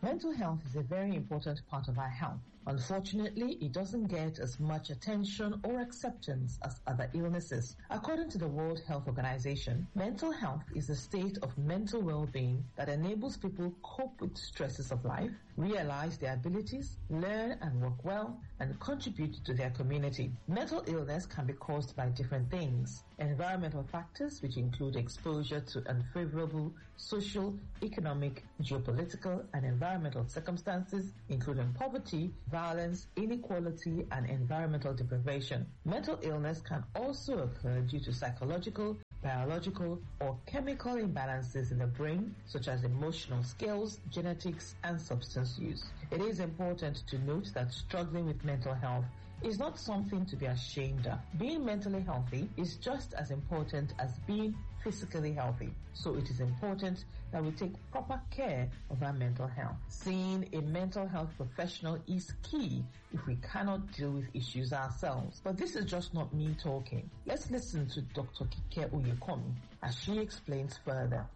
Mental health is a very important part of our health. Unfortunately, it doesn't get as much attention or acceptance as other illnesses. According to the World Health Organization, mental health is a state of mental well-being that enables people cope with stresses of life, realize their abilities, learn and work well, and contribute to their community. Mental illness can be caused by different things. Environmental factors, which include exposure to unfavorable social, economic, geopolitical, and environmental circumstances, including poverty, violence, inequality, and environmental deprivation. Mental illness can also occur due to psychological, biological, or chemical imbalances in the brain, such as emotional skills, genetics, and substance use. It is important to note that struggling with mental health is not something to be ashamed of. Being mentally healthy is just as important as being physically healthy. So it is important that we take proper care of our mental health. Seeing a mental health professional is key if we cannot deal with issues ourselves. But this is just not me talking. Let's listen to Dr. Kike Oyekomi as she explains further.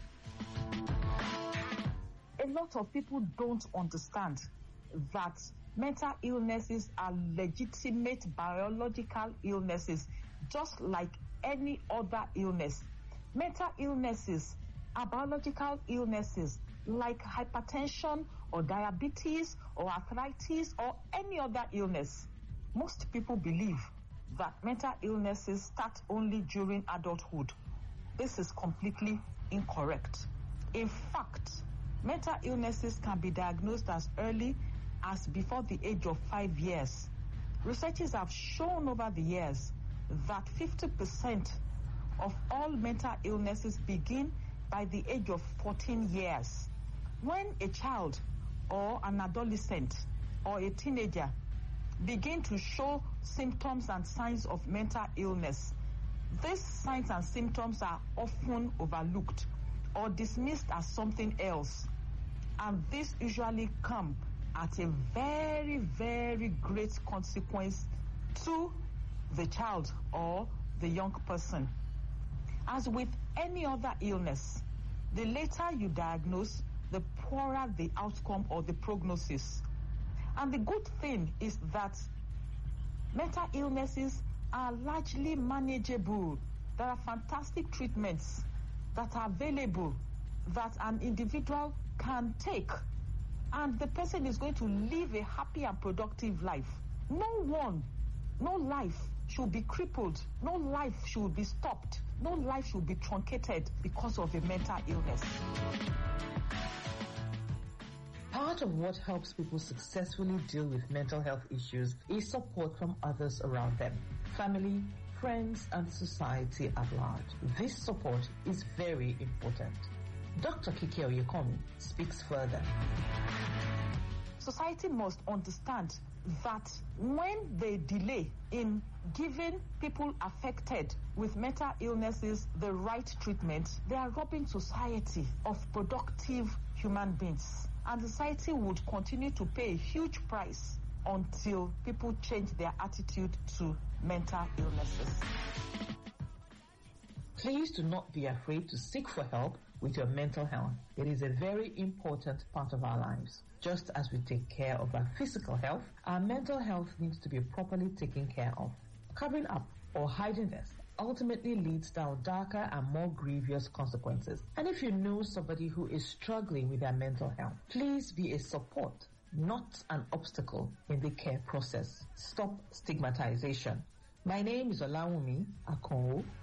A lot of people don't understand that mental illnesses are legitimate biological illnesses, just like any other illness. Mental illnesses are biological illnesses like hypertension or diabetes or arthritis or any other illness. Most people believe that mental illnesses start only during adulthood. This is completely incorrect. In fact, mental illnesses can be diagnosed as early as before the age of 5 years. Researchers have shown over the years that 50% of all mental illnesses begin by the age of 14 years. When a child or an adolescent or a teenager begin to show symptoms and signs of mental illness, these signs and symptoms are often overlooked or dismissed as something else, and this usually come at a very, very great consequence to the child or the young person. As with any other illness, the later you diagnose, the poorer the outcome or the prognosis. And the good thing is that mental illnesses are largely manageable. There are fantastic treatments that are available that an individual can take, and the person is going to live a happy and productive life. No life should be crippled. No life should be stopped. No life should be truncated because of a mental illness. Part of what helps people successfully deal with mental health issues is support from others around them, family, friends, and society at large. This support is very important. Dr. Kike Oyekomi speaks further. Society must understand that when they delay in giving people affected with mental illnesses the right treatment, they are robbing society of productive human beings. And society would continue to pay a huge price until people change their attitude to mental illnesses. Please do not be afraid to seek for help with your mental health. It is a very important part of our lives. Just as we take care of our physical health, our mental health needs to be properly taken care of. Covering up or hiding this ultimately leads down darker and more grievous consequences. And if you know somebody who is struggling with their mental health, please be a support, not an obstacle in the care process. Stop stigmatization. My name is Olawumi Akonwo.